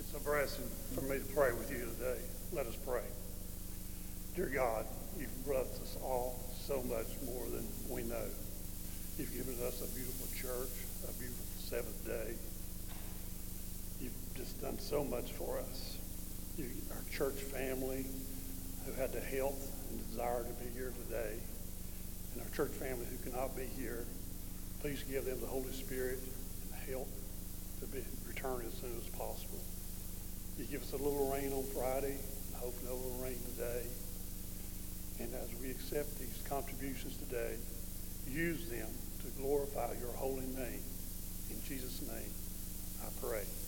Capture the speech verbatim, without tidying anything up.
It's a blessing for me to pray with you today. Let us pray. Dear God, you've blessed us all so much more than we know. You've given us a beautiful church, a beautiful seventh day. You've just done so much for us. You, our church family who had the health and desire to be here today, and our church family who cannot be here, please give them the Holy Spirit and help to be, return as soon as possible. You give us a little rain on Friday. I hope no little rain today. And as we accept these contributions today, use them to glorify your holy name. In Jesus' name, I pray.